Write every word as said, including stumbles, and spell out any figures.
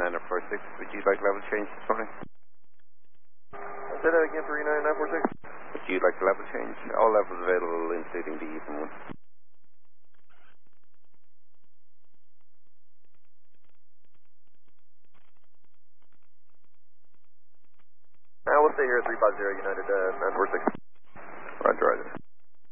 nine nine four six. Would you like level change this morning? Say that again, three nine nine four six. Would you like level change? All levels available, including the even one. Now we'll stay here at three five zero United uh, nine four six. Roger, roger.